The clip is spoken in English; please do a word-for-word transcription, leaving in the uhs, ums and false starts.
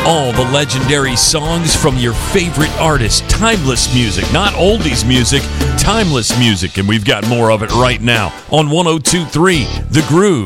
All the legendary songs from your favorite artists. Timeless music, not oldies music, timeless music. And we've got more of it right now on one oh two point three The Groove.